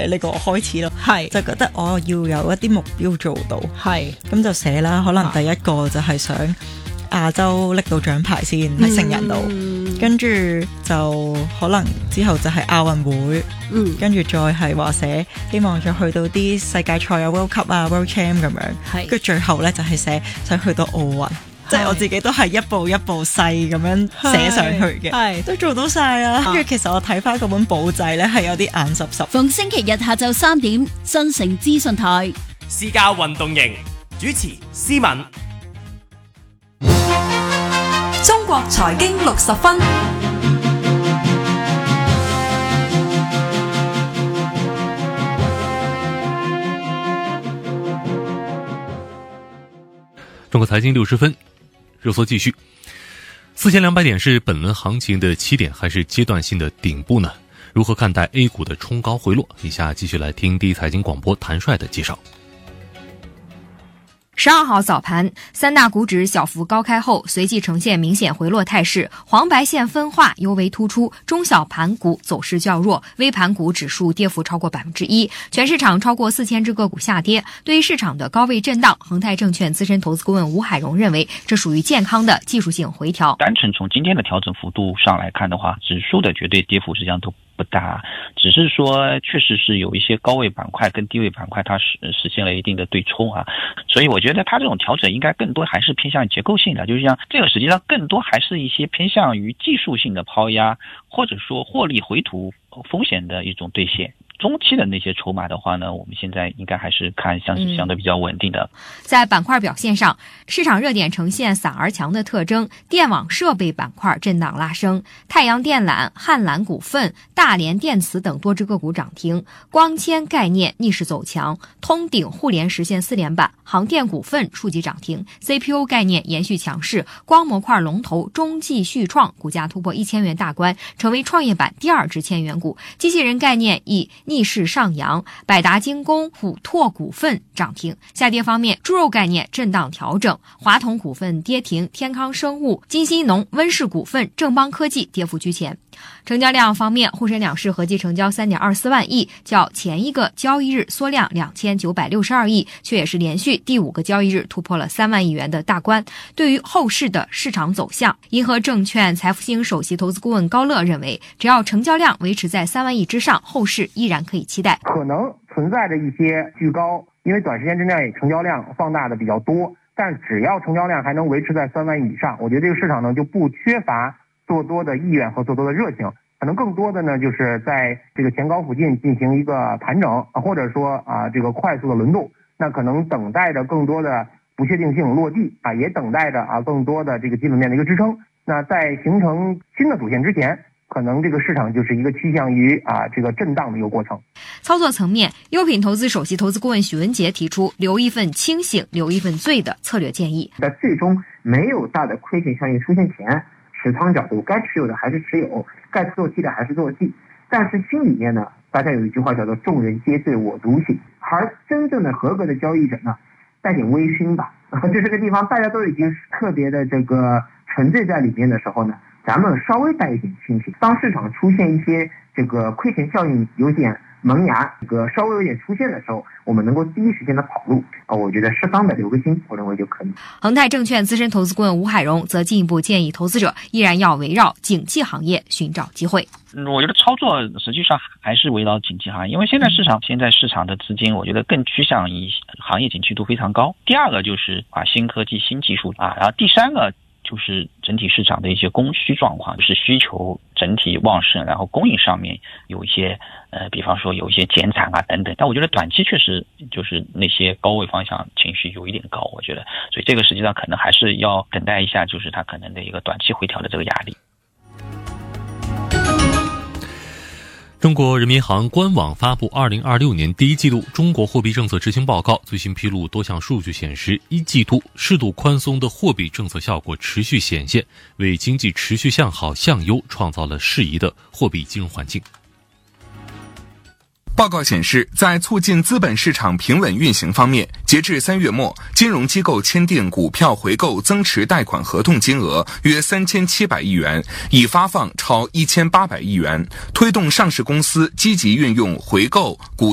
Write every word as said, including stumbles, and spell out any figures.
寫呢個開始咯， 係就覺得我要有一啲目標做到， 係咁就寫啦。可能第一個就係想亞洲拎到獎牌先喺成人度，嗯、跟住就可能之後就係亞運會，嗯、跟住再係話寫希望再去到啲世界賽啊 World Cup 啊 World Champ 咁樣，跟住最後呢就係寫想去到奧運。即係我自己都係一步一步細咁樣寫上去嘅，都做到晒啊！跟住其實我睇翻嗰本簿仔咧，係有啲眼濕濕。 逢星期日下晝三點，新城資訊台私家運動營主持思敏。 中國財經六十分。 中国财经六十分，热搜继续。四千两百点是本轮行情的起点，还是阶段性的顶部呢？如何看待 A 股的冲高回落？以下继续来听第一财经广播谭帅的介绍。 十二号早盘，三大股指小幅高开后，随即呈现明显回落态势，黄白线分化尤为突出。中小盘股走势较弱，微盘股指数跌幅超过百分之一，全市场超过四千只个股下跌。对于市场的高位震荡，恒泰证券资深投资顾问吴海荣认为，这属于健康的技术性回调。 单纯从今天的调整幅度上来看的话，指数的绝对跌幅实际上都不大，只是说确实是有一些高位板块跟低位板块它实实现了一定的对冲啊，所以我觉得它这种调整应该更多还是偏向于结构性的，就是像这个实际上更多还是一些偏向于技术性的抛压，或者说获利回吐风险的一种兑现。中期的那些筹码的话呢，我们现在应该还是看相相对比较稳定的。 嗯、在板块表现上，市场热点呈现散而强的特征，电网设备板块震荡拉升，太阳电缆、汉兰股份、大连电磁等多只个股涨停，光纤概念逆势走强，通鼎互联实现四连板，航电股份触及涨停 ，C P U 概念延续强势，光模块龙头中继续创股价突破一千元大关，成为创业板第二只千元股，机器人概念以逆势上扬，百达精工、虎拓股份涨停。下跌方面，猪肉概念震荡调整，华统股份跌停，天康生物、金熙农、温氏股份、正邦科技跌幅居前。成交量方面，沪深两市合计成交 三点二四万亿，较前一个交易日缩量两千九百六十二亿，却也是连续第五个交易日突破了三万亿元的大关。对于后市的市场走向，银河证券财富兴首席投资顾问高乐认为，只要成交量维持在三万亿之上，后市依然可以期待。 可能存在着一些巨高，因为短时间之内成交量放大的比较多，但只要成交量还能维持在三万亿以上，我觉得这个市场呢就不缺乏做多的意愿和做多的热情，可能更多的呢就是在这个前高附近进行一个盘整，或者说啊这个快速的轮动，那可能等待着更多的不确定性落地啊，也等待着啊更多的这个基本面的一个支撑。那在形成新的主线之前，可能这个市场就是一个趋向于啊这个震荡的一个过程。 操作层面，优品投资首席投资顾问许文杰提出留一份清醒留一份醉的策略建议。 在最终没有大的亏损效应出现前，持仓角度该持有的还是持有，该做记的还是做记，但是心里面呢，大家有一句话叫做众人皆醉我独醒，而真正的合格的交易者呢，带点微醺吧，就这个地方大家都已经特别的这个沉醉在里面的时候呢，咱们稍微带一点清醒，当市场出现一些这个亏钱效应有点萌芽，这个稍微有点出现的时候，我们能够第一时间的跑路啊，我觉得适当的留个心，我认为就可以。 恒泰证券资深投资顾问吴海荣则进一步建议投资者依然要围绕景气行业寻找机会。 我觉得操作实际上还是围绕景气行业，因为现在市场现在市场的资金，我觉得更趋向于行业景气度非常高。第二个就是啊新科技新技术啊，然后第三个就是整体市场的一些供需状况，就是需求整体旺盛，然后供应上面有一些呃，比方说有一些减产啊等等。但我觉得短期确实就是那些高位方向情绪有一点高，我觉得，所以这个实际上可能还是要等待一下，就是它可能的一个短期回调的这个压力。 中国人民银行官网发布二零二六年第一季度中国货币政策执行报告，最新披露多项数据显示，一季度适度宽松的货币政策效果持续显现，为经济持续向好向优创造了适宜的货币金融环境。 报告显示，在促进资本市场平稳运行方面，截至三月末，金融机构签订股票回购增持贷款合同金额约三千七百亿元，已发放超一千八百亿元，推动上市公司积极运用回购股